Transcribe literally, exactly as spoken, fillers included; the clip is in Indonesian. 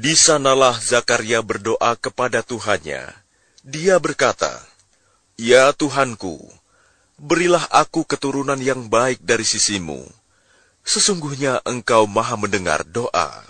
Di sanalah Zakaria berdoa kepada Tuhannya. Dia berkata, "Ya Tuhanku, berilah aku keturunan yang baik dari sisimu. Sesungguhnya Engkau Maha mendengar doa."